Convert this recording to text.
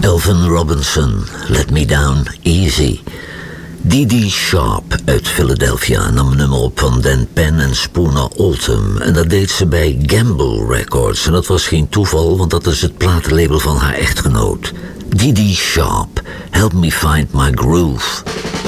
Calvin Robinson, Let Me Down Easy. Dee Sharp uit Philadelphia nam een nummer op van Dan Penn en Spooner Oldham. En dat deed ze bij Gamble Records. En dat was geen toeval, want dat is het platenlabel van haar echtgenoot. Dee Sharp, Help Me Find My Groove.